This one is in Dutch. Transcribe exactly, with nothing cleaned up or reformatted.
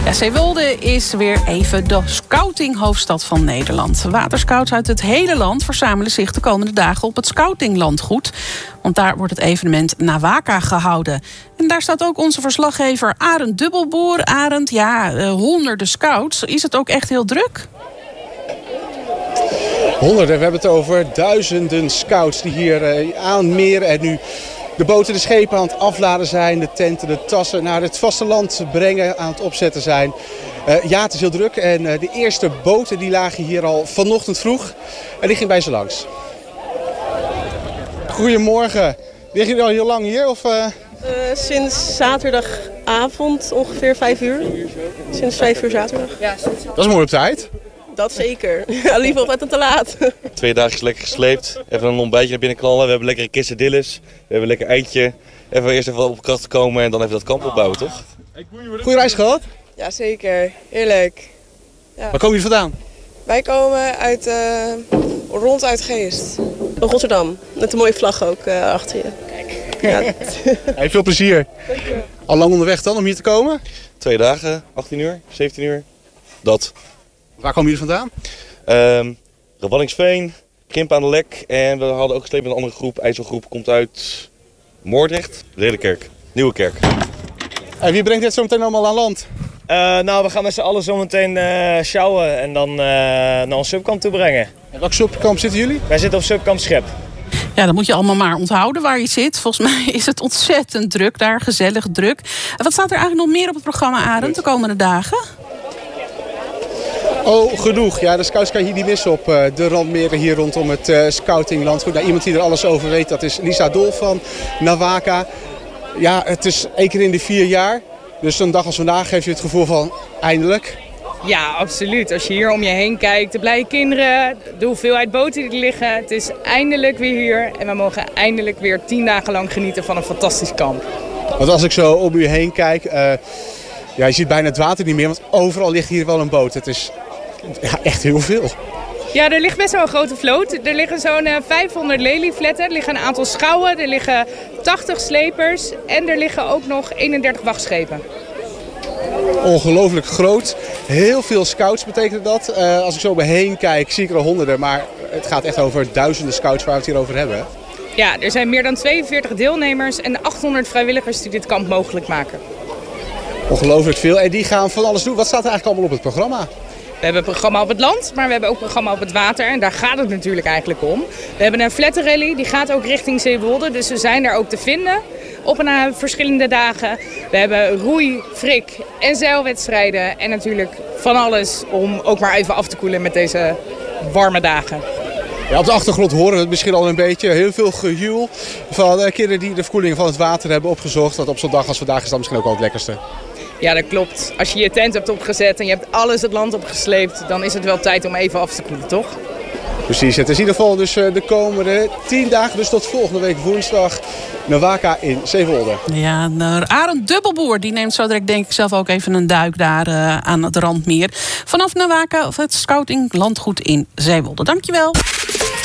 Ja, Zeewolde is weer even de scoutinghoofdstad van Nederland. Waterscouts uit het hele land verzamelen zich de komende dagen op het scoutinglandgoed. Want daar wordt het evenement NAWAKA gehouden. En daar staat ook onze verslaggever Arend Dubbelboer. Arend, ja, uh, honderden scouts. Is het ook echt heel druk? Honderden, we hebben het over duizenden scouts die hier uh, aan meer en nu de boten, de schepen aan het afladen zijn, de tenten, de tassen naar het vasteland brengen, aan het opzetten zijn. Uh, ja, het is heel druk en uh, de eerste boten die lagen hier al vanochtend vroeg en die ging bij ze langs. Goedemorgen. Liggen jullie al heel lang hier? Of, uh... Uh, sinds zaterdagavond ongeveer vijf uur. Sinds vijf uur zaterdag. Ja, dat is mooi op tijd. Dat zeker. Liever altijd te laat. Twee dagen lekker gesleept. Even een ontbijtje naar binnen knallen. We hebben lekkere kissedilles. We hebben een lekker eindje. Even eerst even op kracht komen en dan even dat kamp opbouwen, toch? Goeie reis gehad? Ja, zeker. Heerlijk. Ja. Waar komen jullie vandaan? Wij komen uit, uh, rond uit Geest. Rotterdam. Met een mooie vlag ook uh, achter je. Kijk. Ja. Hey, veel plezier. Al lang onderweg dan om hier te komen? Twee dagen, achttien uur, zeventien uur. Dat. Waar komen jullie vandaan? Um, Waddinxveen, Krimpen aan de Lek en we hadden ook gesleept met een andere groep. IJsselgroep komt uit Moordrecht, Ridderkerk, Nieuwe Kerk. En wie brengt dit zo meteen allemaal aan land? Uh, nou, we gaan met z'n allen zo meteen uh, sjouwen en dan uh, naar ons subkamp toe brengen. En welk subkamp zitten jullie? Wij zitten op subkamp Schep. Ja, dat moet je allemaal maar onthouden waar je zit. Volgens mij is het ontzettend druk daar, gezellig druk. En wat staat er eigenlijk nog meer op het programma, Arend, de komende dagen? Oh, genoeg. Ja, de scouts kan je hier niet missen op uh, de randmeren hier rondom het uh, scoutinglandgoed. Nou, iemand die er alles over weet, dat is Lisa Dolf van NAWAKA. Ja, het is één keer in de vier jaar. Dus zo'n dag als vandaag geeft je het gevoel van eindelijk. Ja, absoluut. Als je hier om je heen kijkt, de blije kinderen, de hoeveelheid boten die er liggen. Het is eindelijk weer hier en we mogen eindelijk weer tien dagen lang genieten van een fantastisch kamp. Want als ik zo om u heen kijk, uh, ja, je ziet bijna het water niet meer, want overal ligt hier wel een boot. Het is ja, echt heel veel. Ja, er ligt best wel een grote vloot. Er liggen zo'n uh, vijfhonderd leliefletten, er liggen een aantal schouwen, er liggen tachtig slepers en er liggen ook nog eenendertig wachtschepen. Ongelooflijk groot. Heel veel scouts betekent dat. Uh, als ik zo om me heen kijk, zie ik er al honderden. Maar het gaat echt over duizenden scouts waar we het hier over hebben. Hè? Ja, er zijn meer dan tweeënveertig deelnemers en achthonderd vrijwilligers die dit kamp mogelijk maken. Ongelooflijk veel. En die gaan van alles doen. Wat staat er eigenlijk allemaal op het programma? We hebben een programma op het land, maar we hebben ook een programma op het water. En daar gaat het natuurlijk eigenlijk om. We hebben een flatterrally, die gaat ook richting Zeewolde. Dus we zijn daar ook te vinden op een, uh, verschillende dagen. We hebben roei, frik en zeilwedstrijden. En natuurlijk van alles om ook maar even af te koelen met deze warme dagen. Ja, op de achtergrond horen we het misschien al een beetje. Heel veel gejoel van uh, kinderen die de verkoeling van het water hebben opgezocht. Dat op zo'n dag als vandaag is dat misschien ook wel het lekkerste. Ja, dat klopt. Als je je tent hebt opgezet en je hebt alles het land opgesleept, dan is het wel tijd om even af te koelen, toch? Precies, het is in ieder geval dus de komende tien dagen, dus tot volgende week woensdag, NAWAKA in Zeewolde. Ja, Arend Dubbelboer, die neemt zo direct denk ik zelf ook even een duik daar uh, aan het randmeer. Vanaf NAWAKA, of het scouting landgoed in Zeewolde. Dankjewel.